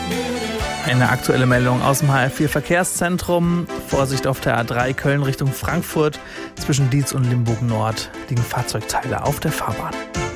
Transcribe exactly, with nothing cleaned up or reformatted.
Eine aktuelle Meldung aus dem H R vier Verkehrszentrum. Vorsicht auf der A drei Köln Richtung Frankfurt. Zwischen Dietz und Limburg Nord liegen Fahrzeugteile auf der Fahrbahn.